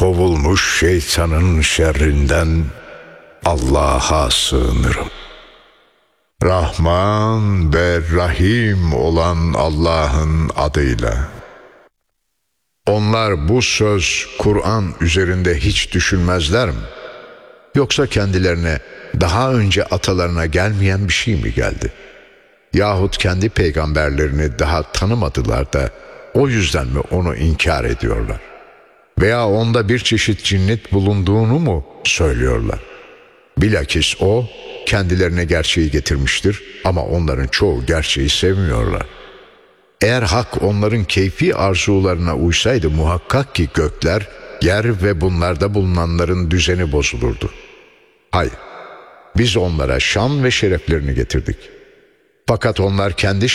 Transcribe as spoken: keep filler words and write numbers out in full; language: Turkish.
kovulmuş şeytanın şerrinden Allah'a sığınırım. Rahman ve Rahim olan Allah'ın adıyla. Onlar bu söz Kur'an üzerinde hiç düşünmezler mi? Yoksa kendilerine daha önce atalarına gelmeyen bir şey mi geldi? Yahut kendi peygamberlerini daha tanımadılar da o yüzden mi onu inkar ediyorlar? Veya onda bir çeşit cinnet bulunduğunu mu söylüyorlar? Bilakis o kendilerine gerçeği getirmiştir ama onların çoğu gerçeği sevmiyorlar. Eğer hak onların keyfi arzularına uysaydı muhakkak ki gökler, yer ve bunlarda bulunanların düzeni bozulurdu. Hayır, biz onlara şan ve şereflerini getirdik. Fakat onlar kendi